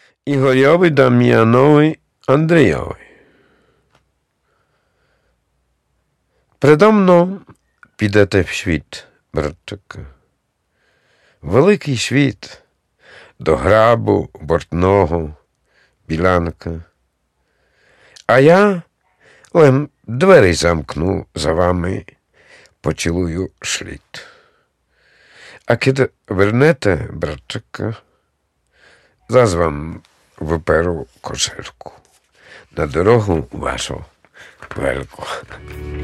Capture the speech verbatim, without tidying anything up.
Ігорьові, Дам'янові, Андрійові. Предо мною підете в світ, братчику, великий світ, до грабу бортного біланка. А я лем двері замкну за вами, поцілую шліт. А коли вернете, братчику, заз вам виперу кошельку на дорогу вашу велику.